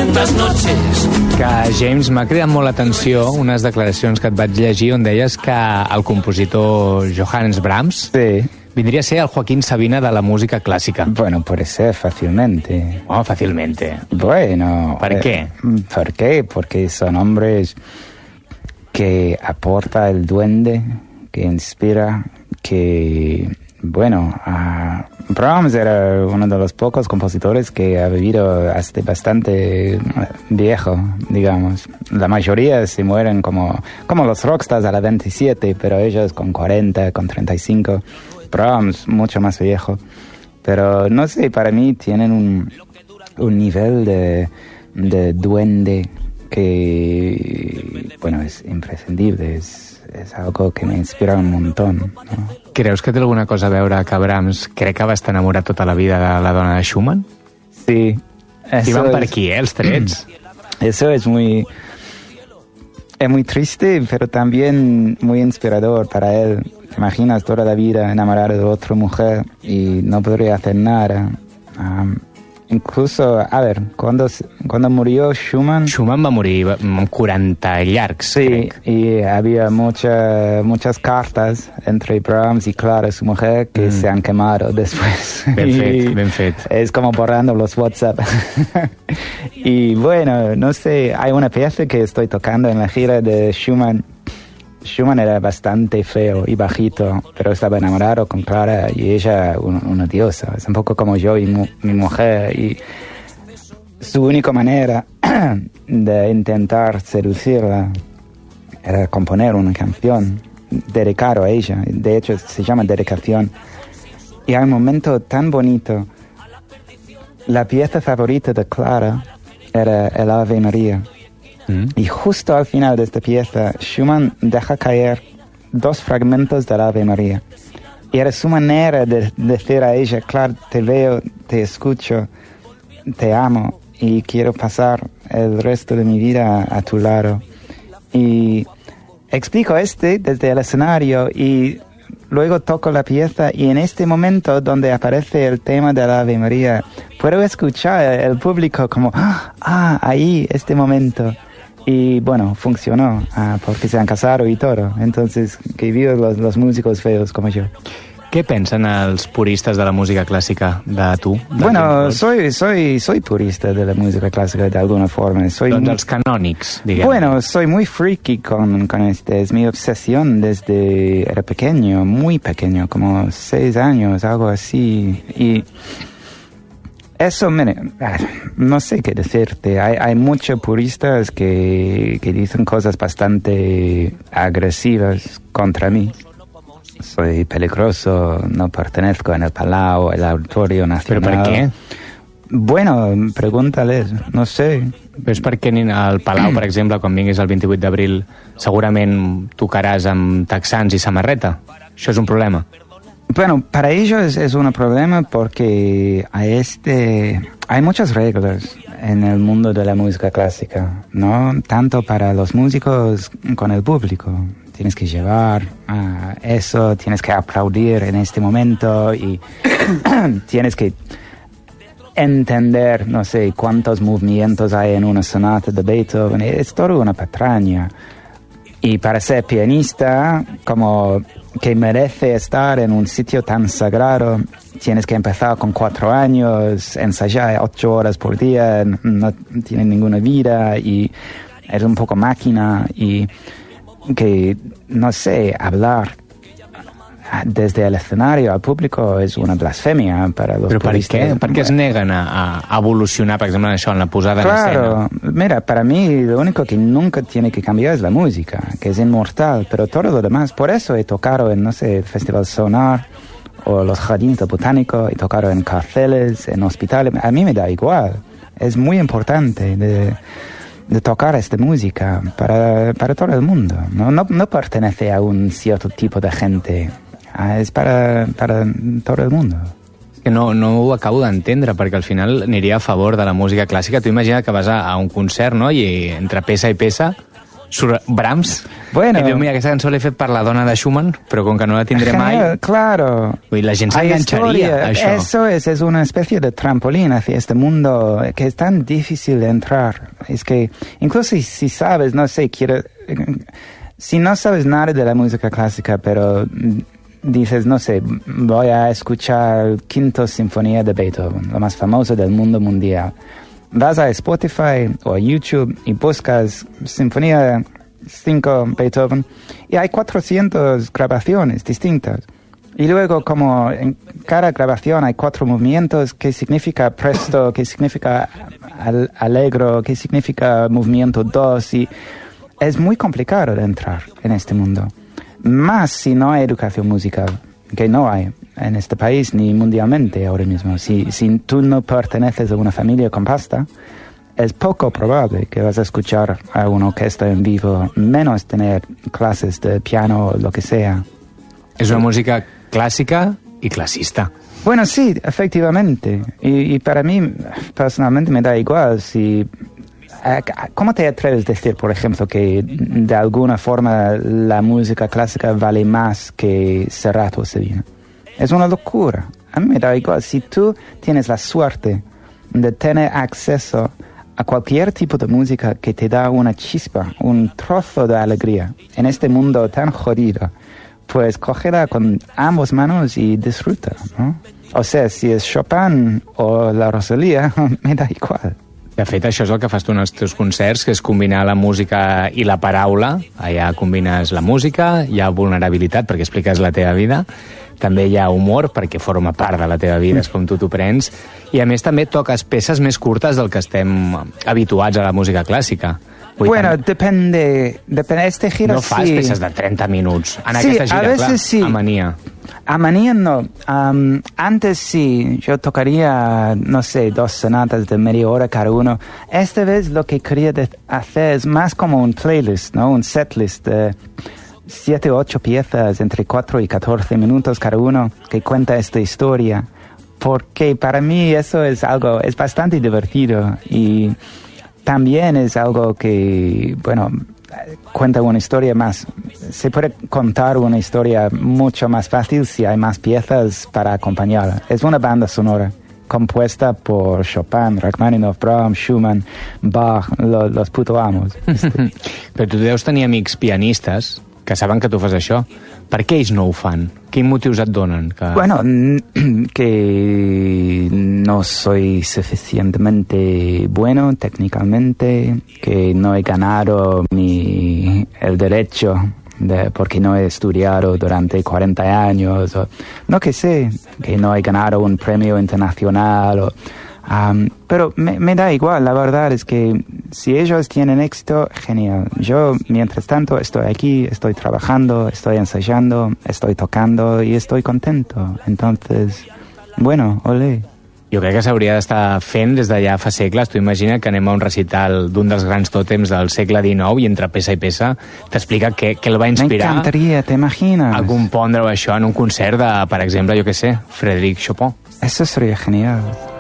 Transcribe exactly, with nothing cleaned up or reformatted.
quinientas noches. Que, James, m'ha cridat molt l'atenció unes declaracions que et vaig llegir on deies que el compositor Johannes Brahms sí. vindría a ser el Joaquín Sabina de la música clásica. Bueno, puede ser fácilmente. Oh, fácilmente. Bueno. ¿Para eh, qué? ¿Por qué? Porque son hombres que aporta el duende, que inspira, que, bueno, uh, Brahms era uno de los pocos compositores que ha vivido hasta bastante viejo, digamos. La mayoría se mueren como, como los rockstars a la veintisiete, pero ellos con cuarenta, con treinta y cinco. Brahms mucho más viejo. Pero no sé, para mí tienen un, un nivel de, de duende que, bueno, es imprescindible, es, és algo que m'inspira un montón, no? Creus que té alguna cosa a veure que Brahms crec que va estar enamorat tota la vida de la dona de Schumann? Sí. I van per aquí, eh, els trets. Eso es muy... Es muy triste, pero también muy inspirador para él. Te imaginas toda la vida enamorado de otra mujer y no podría hacer nada. Um, incluso, a ver, cuando, cuando murió Schumann... Schumann va morir amb quaranta llargs, sí, crec. Y había mucha, muchas cartas entre Brahms y Clara, su mujer, que mm. se han quemado después. Ben fet, ben fet. Es como borrando los WhatsApp. Y bueno, no sé, hay una pieza que estoy tocando en la gira de Schumann. Schumann era bastante feo y bajito, pero estaba enamorado con Clara y ella un, una diosa. Es un poco como yo y mu, mi mujer. Y su única manera de intentar seducirla era componer una canción dedicada a ella. De hecho, se llama Dedicación. Y hay un momento tan bonito. La pieza favorita de Clara era el Ave María. Mm. Y justo al final de esta pieza, Schumann deja caer dos fragmentos del Ave María. Y era su manera de decir a ella, claro, te veo, te escucho, te amo y quiero pasar el resto de mi vida a, a tu lado. Y explico este desde el escenario y luego toco la pieza y en este momento donde aparece el tema del Ave María, puedo escuchar el público como, ah, ahí, este momento. Y bueno, funcionó, uh, porque se han casado y todo. Entonces, que vivan los, los músicos feos como yo. Què pensen els puristes de la música clàssica de tu? De bueno, soy, soy, soy purista de la música clásica de alguna forma. Soy doncs muy... els canònics, diguem. Bueno, soy muy friki con, con este. Es mi obsesión desde era pequeño, muy pequeño, como seis años, algo así. Y... Eso, mire, no sé qué decirte. Hay, hay muchos puristas que, que dicen cosas bastante agresivas contra mí. Soy peligroso, no pertenezco en el Palau, el Auditorio Nacional. ¿Pero por qué? Bueno, pregúntales, no sé. Però és perquè al Palau, per exemple, quan vinguis el vint-i-vuit d'abril, segurament tocaràs amb texans i samarreta. Això és un problema. Bueno, para ellos es un problema porque hay, este, hay muchas reglas en el mundo de la música clásica, ¿no? Tanto para los músicos con el público. Tienes que llevar uh, eso, tienes que aplaudir en este momento y tienes que entender, no sé, cuántos movimientos hay en una sonata de Beethoven. Es todo una patraña. Y para ser pianista, como que merece estar en un sitio tan sagrado, tienes que empezar con cuatro años, ensayar ocho horas por día, no tiene ninguna vida y es un poco máquina y que, no sé, hablar desde el escenario al público es una blasfemia para los Però per puristas. què? Per què es neguen a, a evolucionar, per exemple, en això, en la posada claro, en escena? Mira, para mí lo único que nunca tiene que cambiar es la música, que es inmortal, pero todo lo demás, por eso he tocado en, no sé, el Festival Sonar o los Jardines del Botánico, he tocado en cárceles, en hospitales, a mí me da igual, es muy importante de, de tocar esta música para, para todo el mundo, no, no, no pertenece a un cierto tipo de gente. Ah, és para, para tot el mundo. Que no, no ho acabo d'entendre, perquè al final aniria a favor de la música clàssica. Tu imagina que vas a, a un concert, no?, i entre peça i peça surt Brahms, bueno, i diu, mira, aquesta cançó l'he fet per la dona de Schumann, però com que no la tindré mai... Claro. Uy, la gent s'enganxaria a això. Eso es, es una especie de trampolín hacia este mundo que es tan difícil de entrar. Es que, incluso si, si sabes, no sé, quiero... Si no sabes nada de la música clásica, pero dices, no sé, voy a escuchar Quinta Sinfonía de Beethoven, la más famosa del mundo mundial. Vas a Spotify o a YouTube y buscas Sinfonía cinco Beethoven y hay cuatrocientas grabaciones distintas. Y luego, como en cada grabación hay cuatro movimientos, ¿qué significa presto? ¿Qué significa al allegro? ¿Qué significa movimiento dos? Y es muy complicado de entrar en este mundo. Más si no hay educación musical, que no hay en este país ni mundialmente ahora mismo. Si, si tú no perteneces a una familia con pasta, es poco probable que vas a escuchar a una orquesta en vivo, menos tener clases de piano o lo que sea. Es una música clásica y clasista. Bueno, sí, efectivamente. Y, y para mí, personalmente, me da igual si... ¿Cómo te atreves a decir, por ejemplo, que de alguna forma la música clásica vale más que Serrat o Sabina? Es una locura. A mí me da igual. Si tú tienes la suerte de tener acceso a cualquier tipo de música que te da una chispa, un trozo de alegría en este mundo tan jodido, pues cógela con ambas manos y disfruta, ¿no? O sea, si es Chopin o la Rosalía, me da igual. De fet, això és el que fas tu en els teus concerts, que és combinar la música i la paraula. Allà combines la música, hi ha vulnerabilitat perquè expliques la teva vida, també hi ha humor perquè forma part de la teva vida, és com tu t'ho prens, i a més també toques peces més curtes del que estem habituats a la música clàssica. Vull bueno, tant... depende, depende. Este gira no fas sí. peces de trenta minuts. En sí, aquesta gira, a veces clar, sí. a Mania. A Mania no. Um, antes sí, yo tocaría, no sé, dos sonatas de media hora cada uno. Esta vez lo que quería de hacer es más como un playlist, ¿no? Un setlist de siete o ocho piezas entre cuatro y catorce minutos cada uno que cuenta esta historia. Porque para mí eso es algo, es bastante divertido y también es algo que, bueno, cuenta una historia más. Se puede contar una historia mucho más fácil si hay más piezas para acompañar. Es una banda sonora compuesta por Chopin, Rachmaninoff, Brahms, Schumann, Bach, lo, los puto amos. Però tu deus tenir amics pianistes que saben que tu fas això. Per què ells no ho fan? Quins motius et donen? Que... Bueno, que no soy suficientemente bueno técnicamente, que no he ganado mi, el derecho de, porque no he estudiado durante cuarenta años, o, no que sé, que no he ganado un premio internacional, o, um, pero me, me da igual, la verdad es que si ellos tienen éxito, genial. Yo, mientras tanto, estoy aquí, estoy trabajando, estoy ensayando, estoy tocando y estoy contento. Entonces, bueno, olé. Jo crec que s'hauria d'estar fent des d'allà fa segles. Tu imagina que anem a un recital d'un dels grans tòtems del segle dinou i entre peça i peça t'explica què, què el va inspirar. M'encantaria, t'imagines? A compondre això en un concert de, per exemple, jo què sé, Frédéric Chopin. Eso sería genial.